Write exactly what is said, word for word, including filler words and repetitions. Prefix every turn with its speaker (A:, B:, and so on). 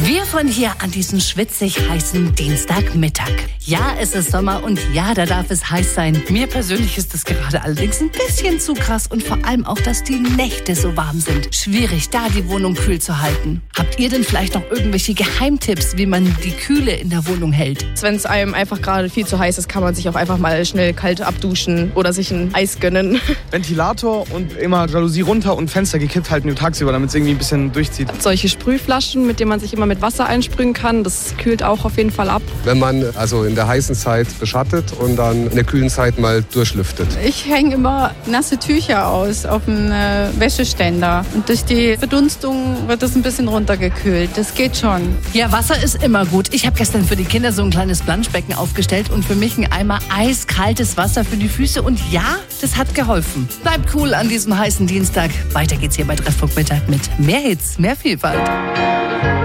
A: Wir von hier an diesem schwitzig heißen Dienstagmittag. Ja, es ist Sommer und ja, da darf es heiß sein. Mir persönlich ist es gerade allerdings ein bisschen zu krass und vor allem auch, dass die Nächte so warm sind. Schwierig, da die Wohnung kühl zu halten. Habt ihr denn vielleicht noch irgendwelche Geheimtipps, wie man die Kühle in der Wohnung hält?
B: Wenn es einem einfach gerade viel zu heiß ist, kann man sich auch einfach mal schnell kalt abduschen oder sich ein Eis gönnen.
C: Ventilator und immer Jalousie runter und Fenster gekippt halten nur tagsüber, damit es irgendwie ein bisschen durchzieht.
B: Solche Sprühflaschen, mit denen man sich immer mit Wasser einsprühen kann, das kühlt auch auf jeden Fall ab.
D: Wenn man also in der heißen Zeit beschattet und dann in der kühlen Zeit mal durchlüftet.
E: Ich hänge immer nasse Tücher aus auf dem äh, Wäscheständer und durch die Verdunstung wird das ein bisschen runtergekühlt. Das geht schon.
A: Ja, Wasser ist immer gut. Ich habe gestern für die Kinder so ein kleines Planschbecken aufgestellt und für mich ein Eimer eiskaltes Wasser für die Füße und ja, das hat geholfen. Bleibt cool an diesem heißen Dienstag. Weiter geht's hier bei Treffpunkt Mittag mit mehr Hits, mehr Vielfalt.